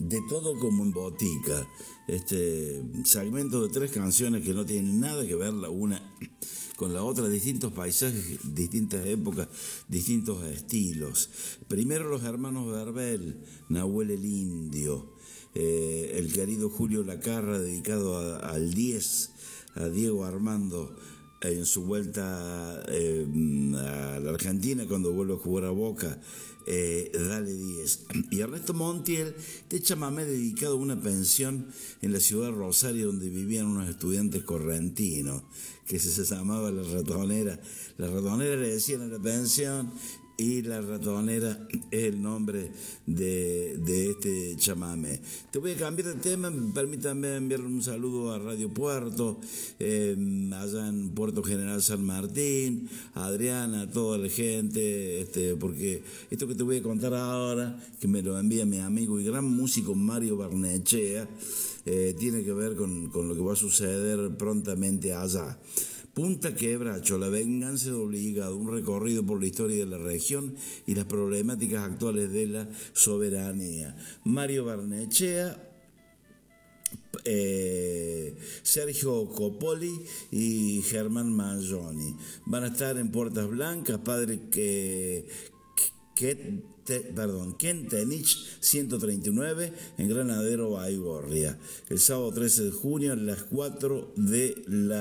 De todo como en botica. Segmento de 3 canciones que no tienen nada que ver la una con la otra, distintos paisajes, distintas épocas, distintos estilos. Primero los hermanos Verbel, Nahuel el Indio, el querido Julio Lacarra, dedicado al 10, a Diego Armando, en su vuelta a la Argentina cuando vuelve a jugar a Boca, dale 10. Y Ernesto Montiel, este chamamé dedicado a una pensión en la ciudad de Rosario donde vivían unos estudiantes correntinos, que se llamaba La Ratonera. La Ratonera le decían a la pensión, y La Ratonera es el nombre de este chamamé. Te voy a cambiar de tema, permítame enviarle un saludo a Radio Puerto, allá en Puerto General San Martín, a Adriana, a toda la gente, porque esto que te voy a contar ahora, que me lo envía mi amigo y gran músico Mario Barnechea, tiene que ver con lo que va a suceder prontamente allá. Punta Quebracho, la venganza de obligado, un recorrido por la historia de la región y las problemáticas actuales de la soberanía. Mario Barnechea, Sergio Copoli y Germán Mangioni. Van a estar en Puertas Blancas, Kentenich 139 en Granadero Baigorria, el sábado 13 de junio a las 4 de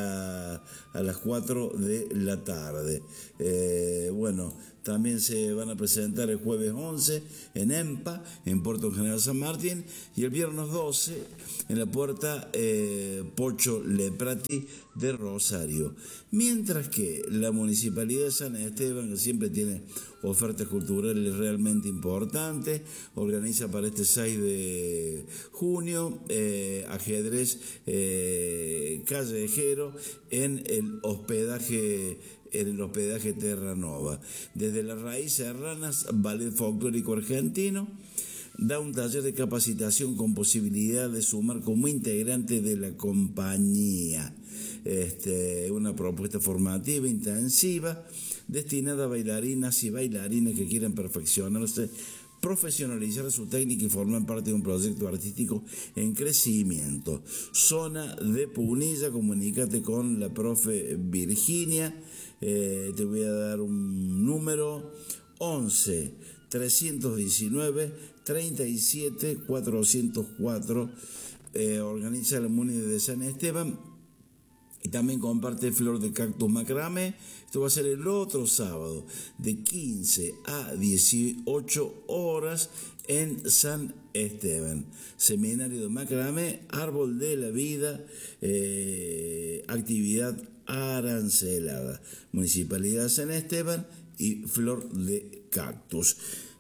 la tarde. También se van a presentar el jueves 11 en EMPA, en Puerto General San Martín, y el viernes 12 en la puerta Pocho Leprati de Rosario. Mientras que la Municipalidad de San Esteban, que siempre tiene ofertas culturales realmente importantes, organiza para este 6 de junio ajedrez callejero en el hospedaje Terranova. Desde las raíces serranas, Ballet Folclórico Argentino da un taller de capacitación con posibilidad de sumar como integrante de la compañía. Una propuesta formativa intensiva destinada a bailarinas y bailarines que quieran perfeccionarse, profesionalizar su técnica y formar parte de un proyecto artístico en crecimiento. Zona de Punilla, comunícate con la profe Virginia. Te voy a dar un número: 11 319 37 404. Organiza la Muni de San Esteban y también comparte Flor de Cactus Macramé. Esto va a ser el otro sábado de 15 a 18 horas en San Esteban. Seminario de Macramé, Árbol de la Vida, actividad arancelada. Municipalidad de San Esteban y Flor de Cactus.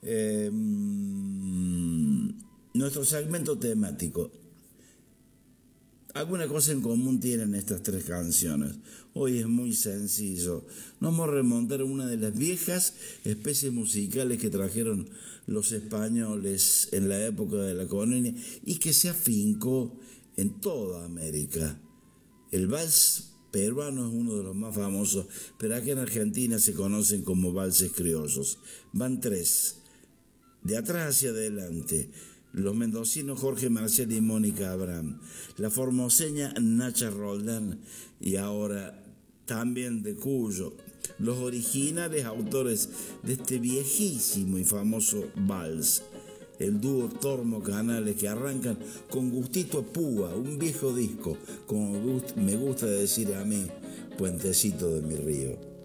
Nuestro segmento temático. Alguna cosa en común tienen estas 3 canciones. Hoy es muy sencillo. Nos vamos a remontar a una de las viejas especies musicales que trajeron los españoles en la época de la colonia y que se afincó en toda América. El vals peruano es uno de los más famosos, pero aquí en Argentina se conocen como valses criollos. Van 3, de atrás hacia adelante. Los mendocinos Jorge Marcial y Mónica Abraham, la formoseña Nacha Roldán y ahora también de Cuyo, los originales autores de este viejísimo y famoso vals, el dúo Tormo Canales, que arrancan con gustito a púa, un viejo disco, como me gusta decir a mí, Puentecito de mi río.